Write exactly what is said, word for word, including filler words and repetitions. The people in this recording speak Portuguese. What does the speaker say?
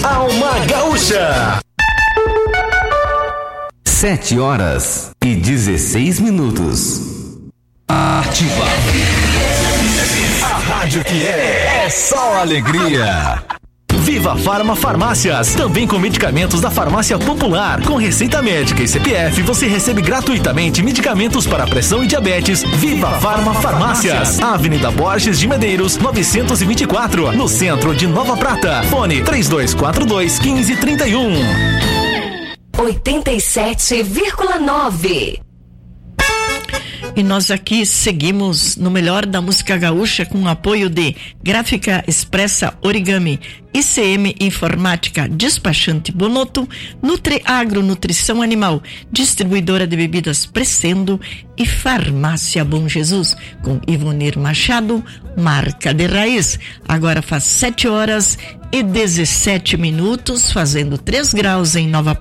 Alma Gaúcha. Sete horas e dezesseis minutos. Ativa. A rádio que é, é só alegria. Viva Farma Farmácias, também com medicamentos da Farmácia Popular. Com receita médica e C P F, você recebe gratuitamente medicamentos para pressão e diabetes. Viva Farma Farmácias, Avenida Borges de Medeiros, novecentos e vinte e quatro, no centro de Nova Prata. Fone três dois quatro dois, um cinco três um. oitenta e sete vírgula nove. E nós aqui seguimos no melhor da música gaúcha com o apoio de Gráfica Expressa Origami, I C M Informática, Despachante Bonotto, Nutriagro Nutrição Animal, Distribuidora de Bebidas Crescendo e Farmácia Bom Jesus, com Ivonir Machado, marca de raiz. Agora faz sete horas e dezessete minutos, fazendo três graus em Nova Prata.